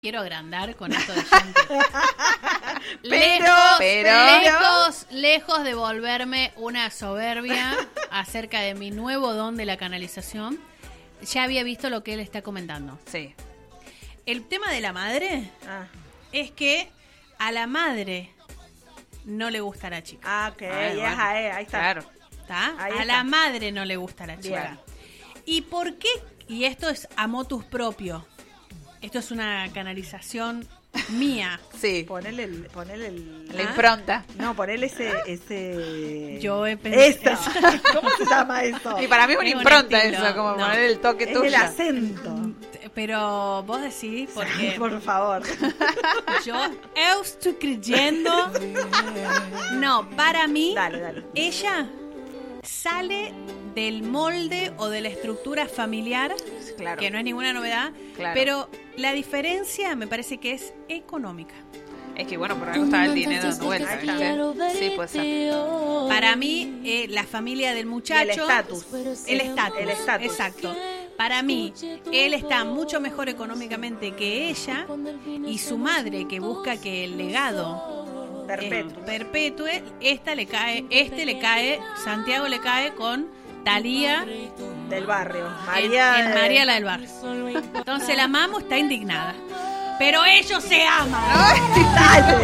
quiero agrandar con esto de Shanti. Lejos de volverme una soberbia acerca de mi nuevo don de la canalización, ya había visto lo que él está comentando. Sí. El tema de la madre es que a la madre no le gusta la chica. Ok, ahí está. Claro. ¿Está? Ahí a está. la madre no le gusta la chica. Bien. ¿Y por qué? Y esto es a motus propio. Esto es una canalización mía. Sí. Ponele La impronta. No, ponele ese. Yo he pensado. ¿Cómo se llama eso? Y para mí es una Es un impronta estilo. eso, como No. poner el toque Es tuyo. el acento. Pero vos decís, porque Por favor. yo estoy creyendo. No, para mí, Dale. ella sale del molde o de la estructura familiar, Claro. que no es ninguna novedad, Claro. pero la diferencia me parece que es económica. Es que bueno, por algo está el dinero dando vuelta, ¿viste? Sí, puede ser. Para mí, la familia del muchacho... Y el estatus. El estatus. El estatus. Exacto. Para mí, él está mucho mejor económicamente que ella y su madre, que busca que el legado perpetúe, Santiago le cae con Talía Del barrio. en María. María la del Bar. Entonces la mamo está indignada. Pero ellos se aman. Dale.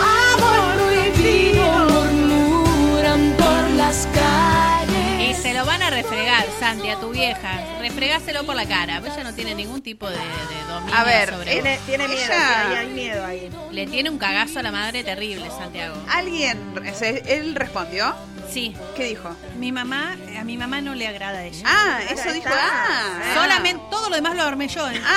Murmuran por las calles. Y se lo van a refregar, Santi, a tu vieja. Refregáselo por la cara. Ella no tiene ningún tipo de dominio A ver, sobre vos. Tiene miedo. Ella- Hay miedo ahí. Le tiene un cagazo a la madre terrible, Santiago. ¿Él respondió? Sí, ¿Qué dijo? a mi mamá no le agrada a ella. Ah, Ahí eso dijo. está. Solamente todo lo demás lo armé yo. ¿Eh?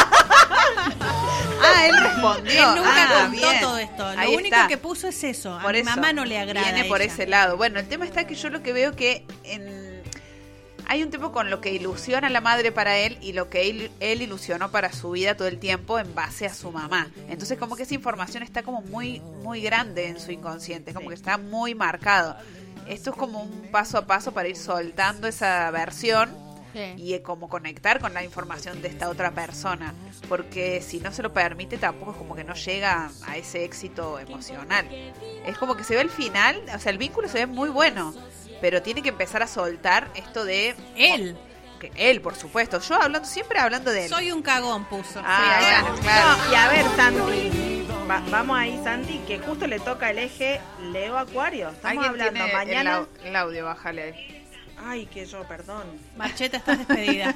Él respondió. Él nunca contó bien. todo esto. Lo Ahí único está. que puso es eso. A Por mi eso, mamá no le agrada. Viene a por ella. ese lado. Bueno, el tema está que yo lo que veo que hay un tipo con lo que ilusiona la madre para él y lo que él ilusionó para su vida todo el tiempo en base a su mamá. Entonces como que esa información está como muy, muy grande en su inconsciente, como que está muy marcado. Esto es como un paso a paso para ir soltando esa versión Sí. y como conectar con la información de esta otra persona, porque si no se lo permite tampoco es como que no llega a ese éxito emocional. Es como que se ve el final, o sea, el vínculo se ve muy bueno, pero tiene que empezar a soltar esto de Él. que él, por supuesto. Yo siempre hablando de él. Soy un cagón, puso. Ah, claro. No, y a ver, Santi. Vamos ahí, Santi, que justo le toca el eje Leo Acuario. Estamos Alguien hablando tiene mañana. el audio, bájale ahí. Ay, que yo, perdón. Macheta, estás despedida.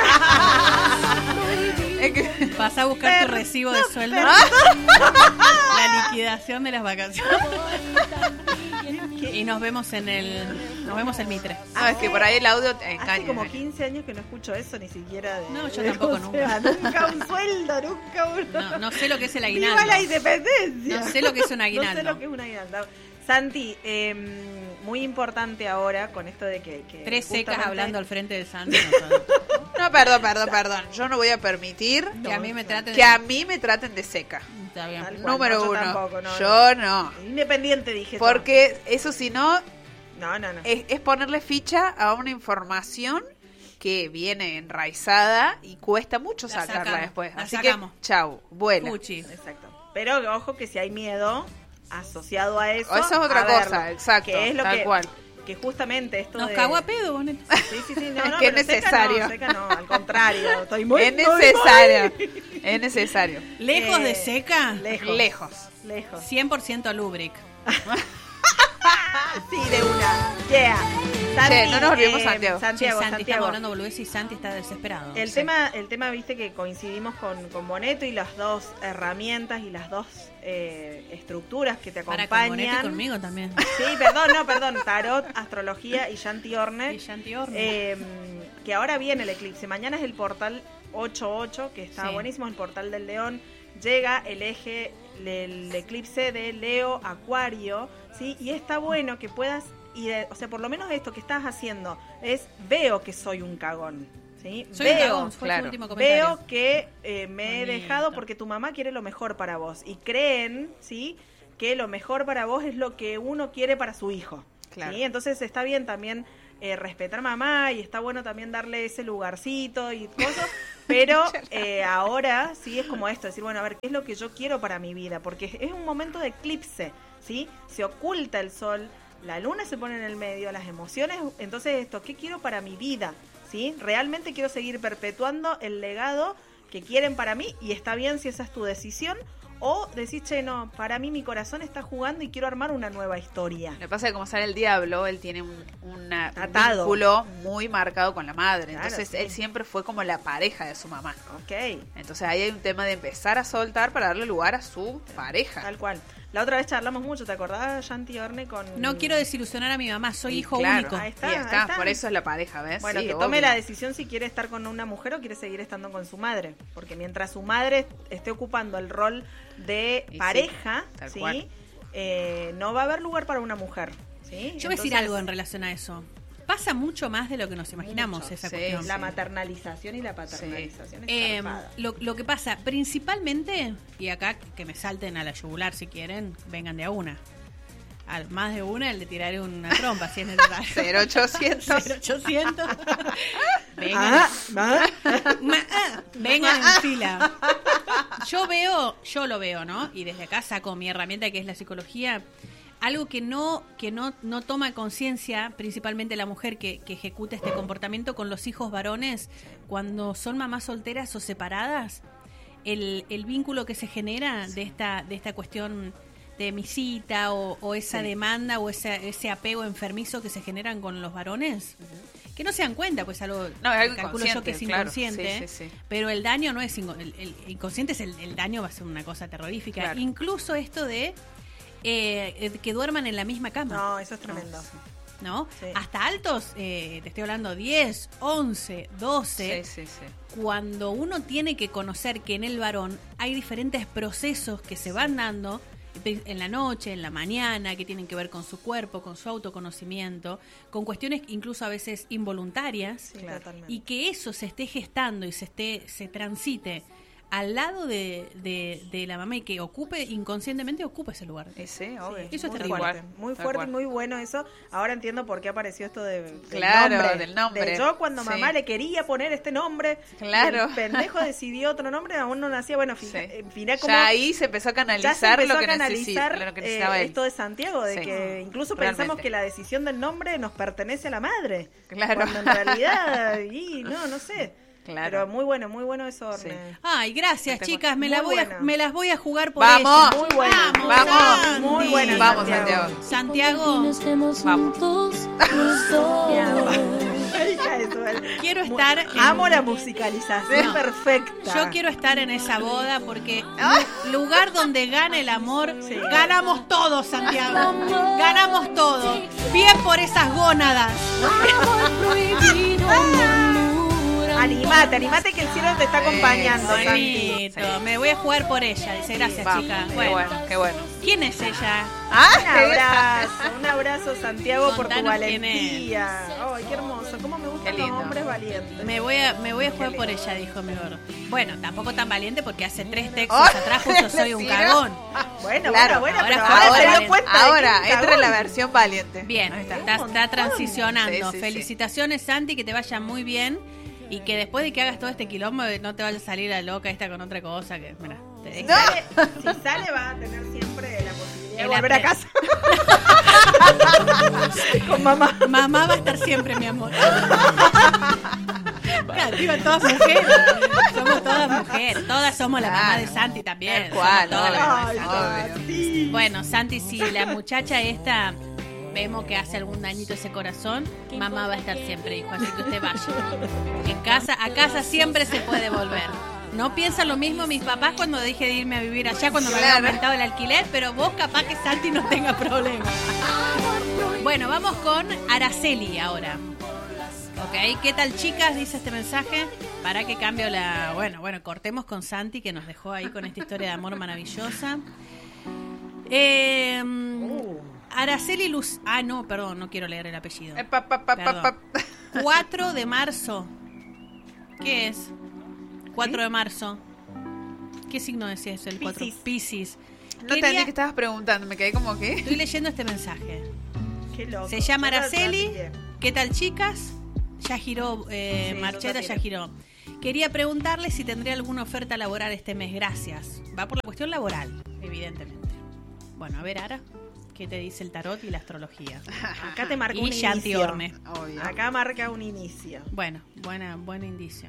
Es que- Vas a buscar tu recibo de sueldo. La liquidación de las vacaciones. Y nos vemos el Mitre. es que por ahí el audio te Hace engaña. como 15 años que no escucho eso, ni siquiera de... No, yo tampoco, nunca un sueldo, nunca uno. No sé lo que es el ¡Viva aguinaldo. la independencia! No sé lo que es un No sé aguinaldo. lo que es un aguinaldo. Santi, muy importante ahora con esto de que Tres secas justamente- hablando al frente de Santi. No, perdón. Yo no voy a permitir Que a mí me traten que a mí me traten de seca. Está bien. Tal cual. Número No, yo uno. tampoco, no, Yo no. Independiente, dije. Porque eso si no, No. es ponerle ficha a una información que viene enraizada y cuesta mucho La sacarla sacamos, después. la Así sacamos. que, chau, vuela. Fuchi. Exacto. Pero ojo que si hay miedo asociado a eso. O eso es otra a cosa, verlo. exacto, Que es lo tal que, cual. que justamente esto Nos de... cagó a pedo, Bonet. Sí, no, Que pero es necesario. Seca no, al contrario. Estoy muy, Es muy, necesario. Es necesario. Lejos de Eh, seca, Lejos. 100% lubric. Sí, de una. Yeah. Che, no nos olvidemos Santiago. Santiago, Santi, estamos Santiago. hablando boludez y Santi está desesperado. El tema, viste que coincidimos con Boneto y las dos herramientas y las dos estructuras que te Para con Bonet y acompañan. conmigo también. Sí, perdón. Tarot, astrología y Shanti Orne. Y Shanti Orne. Que ahora viene el eclipse. Mañana es el portal 88, que está Sí. buenísimo, el portal del León. Llega el eje del eclipse de Leo Acuario, ¿sí? Y está bueno que puedas, o sea, por lo menos esto que estás haciendo es, veo que soy un cagón, ¿sí? Soy un veo, cagón, fue claro. tu último comentario. Veo que me he Bonito. dejado porque tu mamá quiere lo mejor para vos y creen, ¿sí? Que lo mejor para vos es lo que uno quiere para su hijo. Claro. ¿sí? Entonces está bien también respetar a mamá y está bueno también darle ese lugarcito y cosas, pero ahora sí es como esto, decir, bueno, a ver, ¿qué es lo que yo quiero para mi vida? Porque es un momento de eclipse, ¿sí? Se oculta el sol, la luna se pone en el medio, las emociones, entonces esto, ¿qué quiero para mi vida? ¿Sí? Realmente quiero seguir perpetuando el legado que quieren para mí y está bien si esa es tu decisión. O decís, che, no, para mí mi corazón está jugando y quiero armar una nueva historia. Lo que pasa es que como sale el diablo, él tiene un vínculo muy marcado con la madre. Claro, entonces sí. él siempre fue como la pareja de su mamá. Ok. Entonces ahí hay un tema de empezar a soltar para darle lugar a su pareja. Tal cual. La otra vez charlamos mucho, ¿te acordás, Yanti Orne? No quiero desilusionar a mi mamá, soy hijo claro, único. Ahí está, y ahí está. por eso es la pareja, ¿ves? Bueno, Sí, que tome obvio. la decisión si quiere estar con una mujer o quiere seguir estando con su madre. Porque mientras su madre esté ocupando el rol de Y pareja, sí, tal ¿sí? cual. No va a haber lugar para una mujer. ¿sí? Yo voy a decir algo en relación a eso. Pasa mucho más de lo que nos imaginamos Mucho, esa sí, cuestión. La maternalización y la paternalización es zarpada. Lo que pasa, principalmente, y acá que me salten a la yugular si quieren, vengan de a una. Al más de una le tiraré una trompa si es necesario. 0800. 0800. Vengan, vengan en fila. Yo lo veo, ¿no? Y desde acá saco mi herramienta que es la psicología. Algo que no toma conciencia, principalmente la mujer que ejecuta este comportamiento con los hijos varones, cuando son mamás solteras o separadas, el vínculo que se genera de esta cuestión de misita o esa demanda o ese apego enfermizo que se generan con los varones, que no se dan cuenta, pues algo, No, es algo calculo yo que es claro. inconsciente, Sí. pero el daño no es el inconsciente, es el daño va a ser una cosa terrorífica. Claro. Incluso esto de que duerman en la misma cama, No, eso es tremendo. ¿no? Sí. Hasta altos, te estoy hablando 10, 11, 12, Sí. cuando uno tiene que conocer que en el varón hay diferentes procesos que se van dando en la noche, en la mañana, que tienen que ver con su cuerpo, con su autoconocimiento, con cuestiones incluso a veces involuntarias, Sí, totalmente. y que eso se esté gestando y se transite al lado de la mamá y que inconscientemente ocupe ese lugar. Sí, obvio. Eso es muy terrible. fuerte, muy Tal fuerte cual. y muy bueno eso. Ahora entiendo por qué apareció esto Claro, del nombre. De yo cuando Sí. mamá le quería poner este nombre, Claro. el pendejo decidió otro nombre, aún no nacía. Bueno, Sí. mirá cómo Ya ahí se empezó a ya se canalizar empezó lo que a canalizar lo que necesitaba él. esto de Santiago, de Sí. que incluso Realmente. pensamos que la decisión del nombre nos pertenece a la madre. Claro. Cuando en realidad, no sé. Claro. Pero muy bueno eso, Orne. Sí. Ay, gracias, Espectacular. chicas, Muy buena. me las voy a jugar por Vamos. ella. Muy buena. Vamos. Santi. Muy buena, Vamos, Santiago. Santiago. Santiago, Vamos. Hija de su- quiero estar en- Amo la musicalización No. perfecta. Yo quiero estar en esa boda porque lugar donde gane el amor, Sí. ganamos todos, Santiago. Ganamos todos. Bien por esas gónadas. Animate que el cielo te está acompañando, Santi. Bonito. Me voy a jugar por ella. Dice, gracias, Vamos. chicas. Qué Bueno, bueno, qué bueno. ¿quién es ella? Un abrazo, Santiago, por tu Contanos quién valentía. Ay, qué hermoso. Cómo me gustan Qué lindo. los hombres valientes. Me voy a jugar Qué por lindo. ella, dijo mi gordo. Bueno, tampoco tan valiente porque hace 3 textos Oh, atrás puso soy un sí, cagón. Bueno, Claro. bueno, Ahora pero fue ahora se valiente. dio cuenta de que Ahora, es un entra cagón. la versión valiente. Bien, Ahí está. está transicionando. Sí, sí, Felicitaciones, Santi, que te vaya muy bien. Y que después de que hagas todo este quilombo no te vaya a salir la loca esta con otra cosa. Que, mira, te dejo. Si sale va a tener siempre la posibilidad de El volver a apre- casa. Con mamá. Mamá va a estar siempre, mi amor. Claro, digo, todas mujeres. Somos todas mujeres. Todas somos la mamá de Santi también. Tal cual, Somos todas la mamá de Ay, Santi. Santi. Bueno, Santi, si la muchacha esta vemos que hace algún dañito a ese corazón, mamá va a estar siempre, hijo, así que usted vaya. A casa siempre se puede volver. No piensan lo mismo mis papás cuando dije de irme a vivir allá, cuando me había Claro. aumentado el alquiler, pero vos capaz que Santi no tenga problema. Bueno, vamos con Araceli ahora. Ok, ¿qué tal, chicas? Dice este mensaje. Para que cambio la... Bueno, cortemos con Santi, que nos dejó ahí con esta historia de amor maravillosa. Araceli Luz... Ah, no, perdón, no quiero leer el apellido. Perdón. 4 de marzo. ¿Qué es? 4 de marzo. ¿Qué signo es ese, el 4? Piscis. Piscis. No entendí que estabas preguntando, me quedé como que... Estoy leyendo este mensaje. Qué loco. Se llama Yo la Araceli. platiqué. ¿Qué tal, chicas? Ya giró, Marcheta ya giró. Quería preguntarle si tendría alguna oferta laboral este mes. Gracias. Va por la cuestión laboral, evidentemente. Bueno, a ver, Ara, ¿qué te dice el tarot y la astrología? Acá te marca Y un Yanti inicio. Orne. Obvio. Acá marca un inicio. Bueno, buen indicio.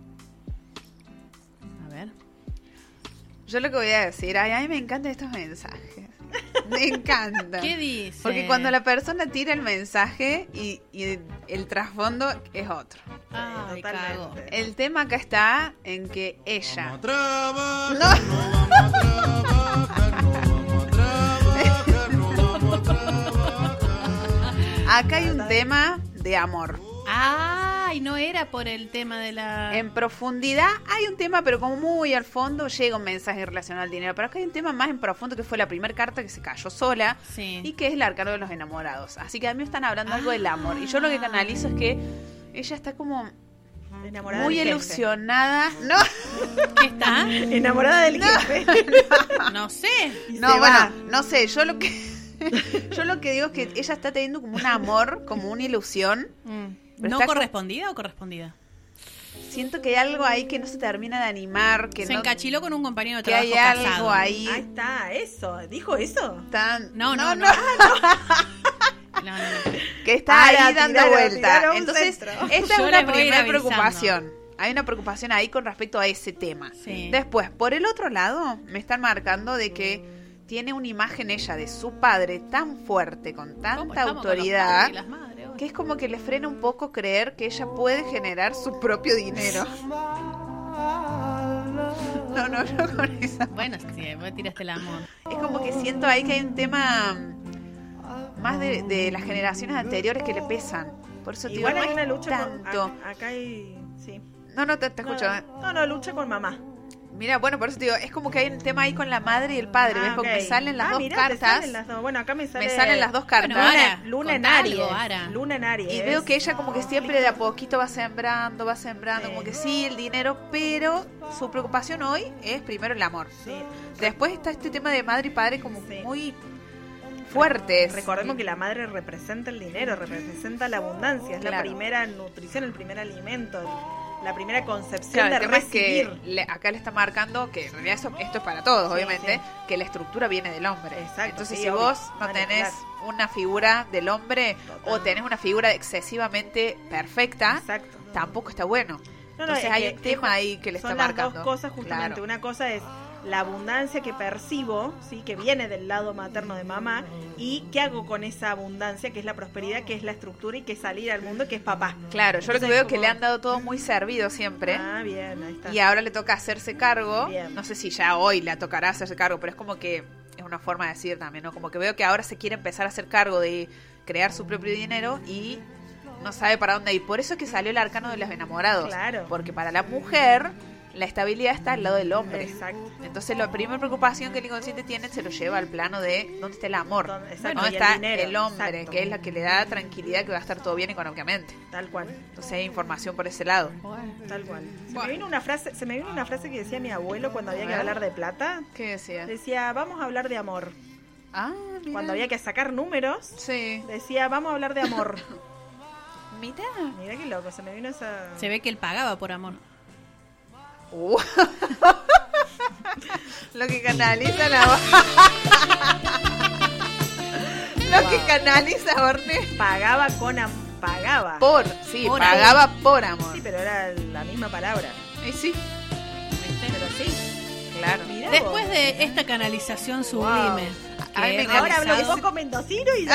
A ver. Yo lo que voy a decir, a mí me encantan estos mensajes. Me encanta. ¿Qué dice? Porque cuando la persona tira el mensaje y el trasfondo es otro. Ay, Totalmente. cago. El tema acá está en que ella... Acá hay un tema de amor. Ay, no era por el tema de la... En profundidad hay un tema, pero como muy al fondo llega un mensaje relacionado al dinero. Pero acá hay un tema más en profundo que fue la primera carta que se cayó sola Sí. y que es el arcano de los enamorados. Así que a mí me están hablando algo del amor. Y yo lo que canalizo es que ella está como Enamorada muy del jefe. ilusionada. No, ¿Qué está? Enamorada del jefe. No sé. Y no, se bueno, va. no sé, yo lo que yo lo que digo es que ella está teniendo como un amor, como una ilusión. Pero ¿No está correspondida o correspondida? Siento que hay algo ahí que no se termina de animar, que Se no, encachiló con un compañero de que trabajo hay algo casado. ahí Ahí está, eso. ¿Dijo eso? tan No. No, que está Ara, ahí dando tiraron vuelta. un Entonces, centro. esta es Yo una les voy a ir primera avisando. preocupación. Hay una preocupación ahí con respecto a ese tema. Sí. Después, por el otro lado, me están marcando de que tiene una imagen ella de su padre tan fuerte, con ¿Cómo tanta estamos con los autoridad, padres y las madres hoy? que es como que le frena un poco creer que ella puede generar su propio dinero. No, yo con esa. Bueno, sí, vos tiraste el amor. Es como que siento ahí que hay un tema más de las generaciones anteriores que le pesan. Por eso te digo, Igual no hay es una lucha tanto. acá hay... Sí. No, te escucho. No, lucha con mamá. Mira, bueno, por eso te digo, es como que hay un tema ahí con la madre y el padre. ¿Ves? Porque me salen las dos mirá, te cartas. salen las dos. Bueno, acá me Me salen las dos cartas. Bueno, Ara, Luna en contá Aries. algo, Ara. Luna en Aries. Y veo que ella como que siempre de a poquito va sembrando, Sí. como que sí, el dinero, pero su preocupación hoy es primero el amor. Sí. Después está este tema de madre y padre como Sí. muy fuertes. Recordemos que la madre representa el dinero, representa la abundancia. Es la Claro. primera nutrición, el primer alimento, la primera concepción Claro, el de tema es recibir. que acá le está marcando que en realidad esto es para todos, Sí, obviamente, sí. que la estructura viene del hombre. Exacto, Entonces, sí, si obvio. vos no Bueno, tenés claro. una figura del hombre o Totalmente. tenés una figura excesivamente perfecta, Exacto. tampoco está bueno. No, Entonces es hay que un tema ahí que le está son las marcando. dos cosas justamente. Claro. Una cosa es la abundancia que percibo, sí, que viene del lado materno de mamá, y qué hago con esa abundancia, que es la prosperidad, que es la estructura y que es salir al mundo, que es papá. Claro, yo lo que Entonces, veo es que como- le han dado todo muy servido siempre. Ah, bien, ahí está. Y ahora le toca hacerse cargo. Bien. No sé si ya hoy le tocará hacerse cargo, pero es como que es una forma de decir también, ¿no? Como que veo que ahora se quiere empezar a hacer cargo de crear su propio dinero y no sabe para dónde ir. Por eso es que salió el arcano de los enamorados. Claro. Porque para la mujer la estabilidad está al lado del hombre. Exacto. Entonces la primera preocupación que el inconsciente tiene se lo lleva al plano de dónde está el amor. Exacto, ¿Dónde y el está dinero, el hombre? exacto. Que es la que le da tranquilidad que va a estar todo bien económicamente. Tal cual. Entonces hay información por ese lado. Tal cual. Se Bueno. me vino una frase que decía mi abuelo cuando había que A ver. hablar de plata. ¿Qué decía? Decía, vamos a hablar de amor. Ah, mira. Cuando había que sacar números, Sí. decía, vamos a hablar de amor. Mira. Mira qué loco, se me vino esa... Se ve que él pagaba por amor. Lo que canaliza la... Lo que canaliza Orne Pagaba pagaba. por pagaba por amor. Sí, pero era la misma palabra. Y sí, ¿Viste? Pero sí. claro. Mirá Después vos. de esta canalización sublime, A mí me que encanta. Ahora hablo un realizado- poco mendocino y ya.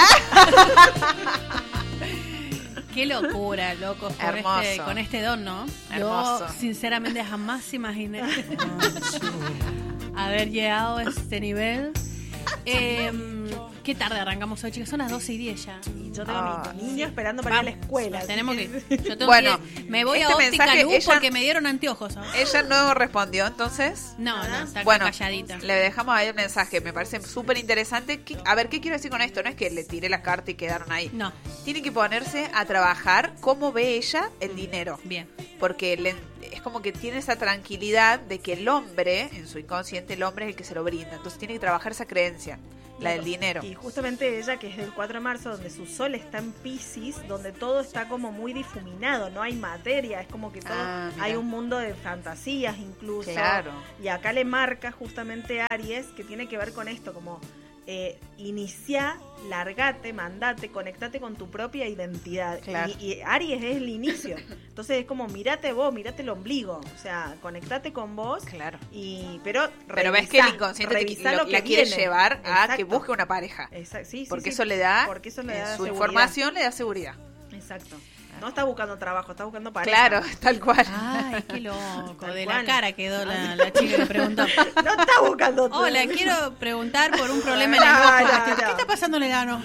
Qué locura, loco, Hermoso. con este don, ¿no? Hermoso. Yo, sinceramente, jamás imaginé haber llegado a este nivel. Qué tarde arrancamos hoy, chicas. Son las 12:10 ya. Yo tengo Ah, a mi niño esperando para ir a la Vamos, escuela. así tenemos que- que. Yo tengo Bueno, que. Me voy este a Óptica mensaje, Luz ella- porque me dieron anteojos. ¿No? Ella no respondió, entonces. No, está Bueno, calladita. le dejamos ahí el mensaje. Me parece súper interesante. A ver, ¿qué quiero decir con esto? No es que le tiré la carta y quedaron ahí. No, Tiene que ponerse a trabajar cómo ve ella el dinero. bien. Porque es como que tiene esa tranquilidad de que el hombre, en su inconsciente, el hombre es el que se lo brinda. Entonces tiene que trabajar esa creencia. La del dinero. Y justamente ella, que es del 4 de marzo, donde su sol está en Piscis, donde todo está como muy difuminado, no hay materia, es como que todo, mira. hay un mundo de fantasías incluso. Claro. Y acá le marca justamente Aries, que tiene que ver con esto, como iniciá, largate, mandate, conectate con tu propia identidad. Claro. Y Aries es el inicio. Entonces es como, mirate vos, mirate el ombligo. O sea, conectate con vos. Claro. Pero ves que el inconsciente revisá lo que la quiere viene. llevar a Exacto. que busque una pareja. Sí, porque sí. eso le da, Porque eso le da su seguridad. información le da seguridad. Exacto. No está buscando trabajo, está buscando pareja. Claro, tal cual. Ay, qué loco. Tal De cual. la cara quedó la chica que preguntó. No está buscando Hola, quiero preguntar por un problema en No, el ojo. no, ¿Qué no. está pasando en el ano?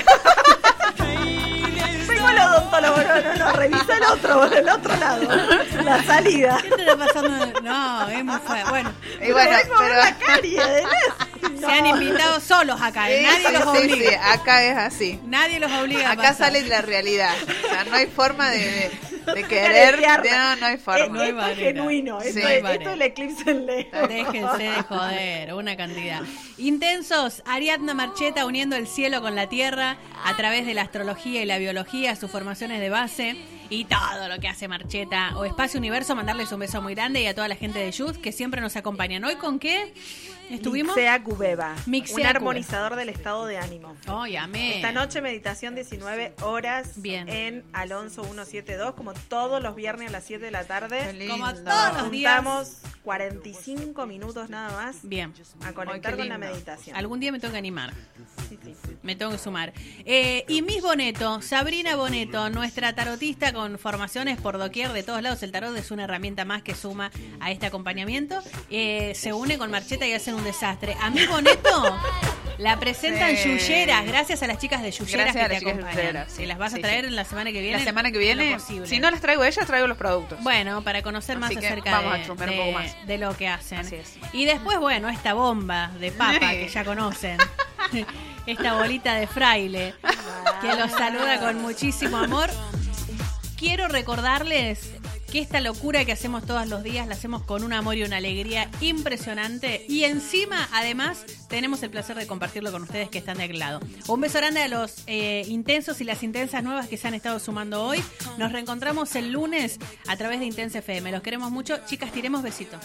Tengo el odontólogo, no, revisa el otro lado. La salida. ¿Qué te está pasando? No, es muy fuerte. Bueno, Y bueno, Vengo a ver pero la carie de Nessie. se han invitado solos acá. Sí, Nadie los sí, obliga. sí, acá es así. Nadie los obliga a Acá pasar. sale la realidad. O sea, no hay forma de querer. No hay forma. No hay Esto es manera. genuino. Sí. Esto, No hay es, manera. esto es el eclipse en Leo. Déjense de joder, una cantidad. Intensos, Ariadna Marcheta uniendo el cielo con la tierra a través de la astrología y la biología, sus formaciones de base y todo lo que hace Marcheta. O Espacio Universo, mandarles un beso muy grande y a toda la gente de Youth que siempre nos acompañan. ¿Hoy con qué estuvimos? Mixea Cubeba. Mixea Un Cubeba. armonizador del estado de ánimo. Oh, amé. Esta noche meditación 19 horas Bien. en Alonso 172, como todos los viernes a las 7 de la Qué tarde. lindo. Como todos los días. Juntamos 45 minutos nada más Bien. a Ay, conectar qué con la lindo. meditación. Algún día me tengo que animar. Sí, sí. Me tengo que sumar. Y Miss Boneto, Sabrina Boneto, nuestra tarotista con formaciones por doquier de todos lados. El tarot es una herramienta más que suma a este acompañamiento. Se une con Marcheta y hacen un desastre. A Miss Boneto la presentan Sí. Yulleras, gracias a las chicas de Yulleras Gracias a que te las chicas de acompañan. Yulleras, sí. ¿Y las vas a Sí, traer sí. la semana que viene? La semana que Lo viene, posible. si no las traigo ellas, traigo los productos. Bueno, para conocer más Así que acerca vamos a chusmear un poco más. de lo que hacen. Así es. Y después, bueno, esta bomba de papa Sí. que ya conocen. Esta bolita de fraile que los saluda con muchísimo amor. Quiero recordarles que esta locura que hacemos todos los días la hacemos con un amor y una alegría impresionante. Y encima, además, tenemos el placer de compartirlo con ustedes que están de aquel lado. Un beso grande a los intensos y las intensas nuevas que se han estado sumando hoy. Nos reencontramos el lunes a través de Intensa FM. Los queremos mucho. Chicas, tiremos besitos.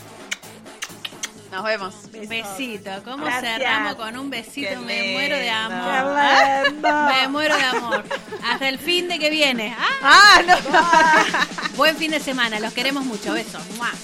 Nos vemos. Besito. ¿Cómo Gracias. cerramos con un besito? Qué Me muero de lindo. amor. ¡Qué lindo! Me muero de amor. Hasta el fin de que viene. Ah, no. Buen fin de semana. Los queremos mucho. Besos. ¡Mua!